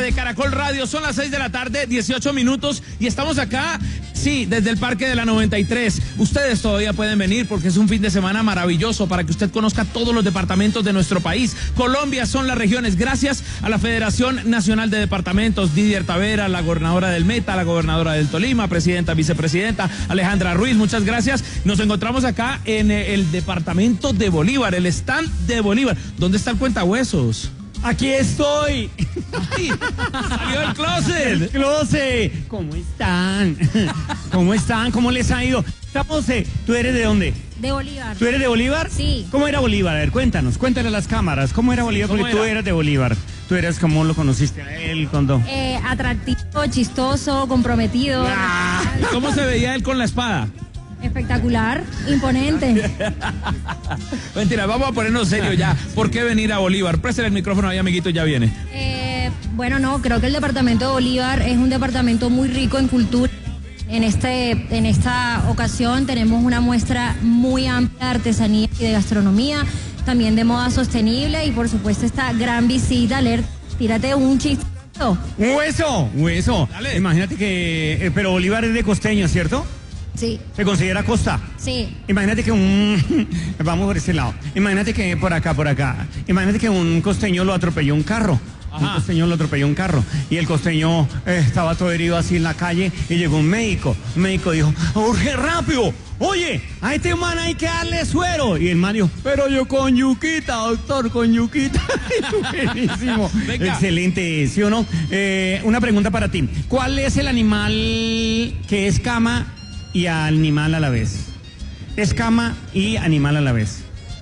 de Caracol Radio. Son las 6 de la tarde, 18 minutos, y estamos acá, sí, desde el Parque de la 93. Ustedes todavía pueden venir porque es un fin de semana maravilloso para que usted conozca todos los departamentos de nuestro país. Colombia son las regiones, gracias a la Federación Nacional de Departamentos, Didier Tavera, la gobernadora del Meta, la gobernadora del Tolima, presidenta, vicepresidenta, Alejandra Ruiz, muchas gracias. Nos encontramos acá en el departamento de Bolívar, el stand de Bolívar. ¿Dónde está el cuentahuesos? Aquí estoy. Ay, salió el closet. El closet. ¿Cómo están? ¿Cómo están? ¿Cómo les ha ido? Estamos, ¿tú eres de dónde? De Bolívar. ¿Tú eres de Bolívar? Sí. ¿Cómo era Bolívar? A ver, cuéntale a las cámaras. ¿Cómo era Bolívar? Porque tú eras de Bolívar. ¿Tú eras cómo lo conociste a él? ¿Cuándo? Atractivo, chistoso, comprometido. ¿Cómo se veía él con la espada? Espectacular, imponente. Mentira, vamos a ponernos serio ya. ¿Por qué venir a Bolívar? Préstale el micrófono ahí, amiguito, ya viene. Bueno, no, creo que el departamento de Bolívar es un departamento muy rico en cultura. En esta ocasión tenemos una muestra muy amplia de artesanía y de gastronomía, también de moda sostenible y por supuesto esta gran visita. Tírate un chistito. ¡Un hueso! Dale. Imagínate que... pero Bolívar es de costeño, ¿cierto? Sí. ¿Se considera costa? Sí. Imagínate que vamos por ese lado. Imagínate que por acá. Imagínate que un costeño lo atropelló un carro. Ajá. Un costeño lo atropelló un carro. Y el costeño estaba todo herido así en la calle. Y llegó un médico. El médico dijo, ¡urge rápido! Oye, a este man hay que darle suero. Y el man dijo, pero yo con yuquita, doctor, con yuquita. Buenísimo. Venga. Excelente, ¿sí o no? Una pregunta para ti. ¿Cuál es el animal que es cama y animal a la vez? Escama y animal a la vez.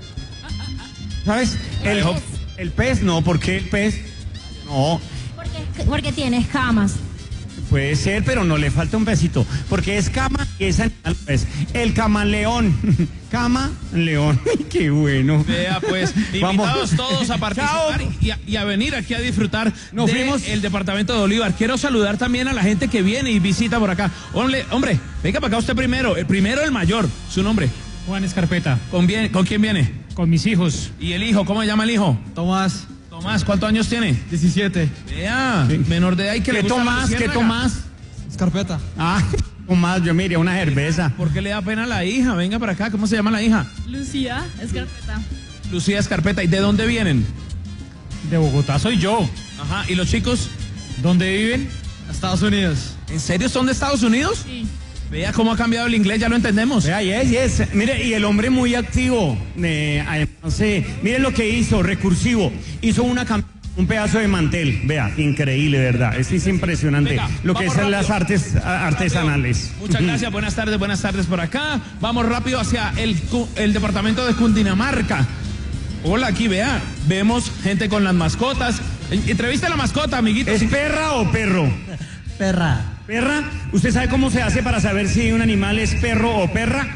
¿Sabes? El pez no, ¿por qué el pez? No, Porque tiene escamas. puede ser, pero no le falta un pesito. Porque es cama y es animal a la vez. El camaleón. Cama, león. Qué bueno. Vea pues, Vamos. invitados todos a participar y a venir aquí a disfrutar Nos fuimos. del departamento de Bolívar. Quiero saludar también a la gente que viene y visita por acá. Hombre, venga para acá usted primero. El primero, el mayor. ¿Su nombre? Juan Escarpeta, ¿Con quién viene? con mis hijos. ¿Y el hijo? ¿Cómo se llama el hijo? Tomás, Tomás, ¿cuántos años tiene? 17. Vea, menor de edad y que le ¿Qué gusta la tomás? ¿Qué luciérnaga. tomás? Escarpeta, Ah, Tomás, yo miré una cerveza. ¿Por qué le da pena a la hija? Venga para acá, ¿cómo se llama la hija? Lucía Escarpeta. Lucía Escarpeta. ¿Y de dónde vienen? de Bogotá soy yo. Ajá, ¿y los chicos? ¿Dónde viven? Estados Unidos. ¿En serio son de Estados Unidos? Sí. Vea cómo ha cambiado el inglés, ya lo entendemos. Vea, yes. Mire, y el hombre muy activo. Además, mire lo que hizo, recursivo. Hizo un pedazo de mantel. Vea, increíble, ¿verdad? Es impresionante. Venga, lo que vamos son las rápido. artes artesanales. Muchas gracias, buenas tardes por acá. Vamos rápido hacia el departamento de Cundinamarca. Hola, aquí vea, vemos gente con las mascotas. Entrevista a la mascota, amiguito. ¿Es perra o perro? Perra. ¿Perra? ¿Usted sabe cómo se hace para saber si un animal es perro o perra?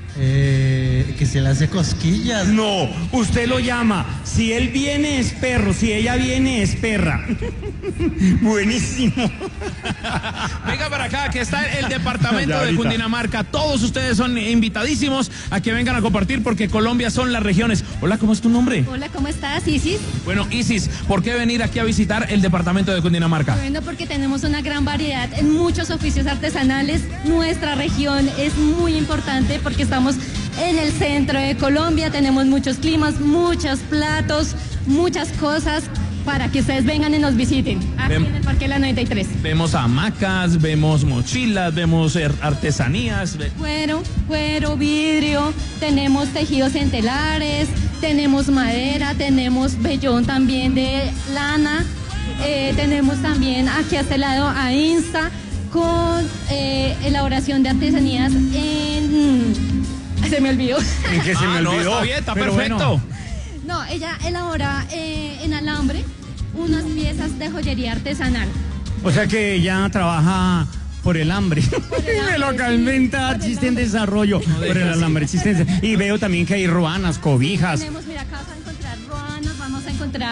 Que se le hace cosquillas. No, usted lo llama. Si él viene es perro, si ella viene es perra. Buenísimo. Venga para acá, que está el departamento Ya de ahorita. Cundinamarca. Todos ustedes son invitadísimos a que vengan a compartir porque Colombia son las regiones. Hola, ¿cómo es tu nombre? Hola, ¿cómo estás, Isis? Bueno, Isis, ¿por qué venir aquí a visitar el departamento de Cundinamarca? Bueno, porque tenemos una gran variedad en muchos oficios artesanales. Nuestra región es muy importante porque estamos en el centro de Colombia, tenemos muchos climas, muchos platos, muchas cosas para que ustedes vengan y nos visiten aquí en el Parque de la 93. Vemos hamacas, vemos mochilas, vemos artesanías. Cuero, vidrio, tenemos tejidos en telares, tenemos madera, tenemos vellón también de lana, tenemos también aquí a este lado a Insta con elaboración de artesanías en... Se me olvidó. ¿En qué se me No, olvidó? está bien, está Pero perfecto. bueno. No, ella elabora en alambre unas piezas de joyería artesanal. O sea que ella trabaja por el hambre. Me lo hambre, inventa, sí, por el chiste en hambre. desarrollo. Por el alambre, chiste en... Y veo también que hay ruanas, cobijas. Tenemos, mira, acá vas a encontrar ruanas, vamos a encontrar